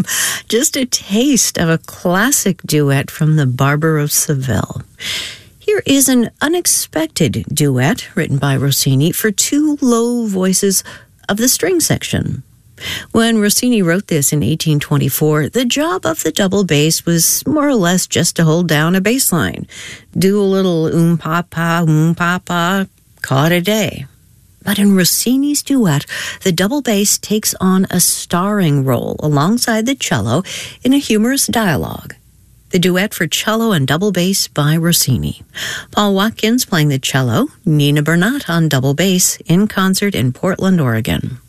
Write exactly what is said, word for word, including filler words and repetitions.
Just a taste of a classic duet from the Barber of Seville. Here is an unexpected duet written by Rossini for two low voices of the string section. When Rossini wrote this in eighteen twenty-four, the job of the double bass was more or less just to hold down a bass line. Do a little um-pa-pa, um-pa-pa, call it a day. But in Rossini's duet, the double bass takes on a starring role alongside the cello in a humorous dialogue. The duet for cello and double bass by Rossini. Paul Watkins playing the cello, Nina Bernat on double bass in concert in Portland, Oregon.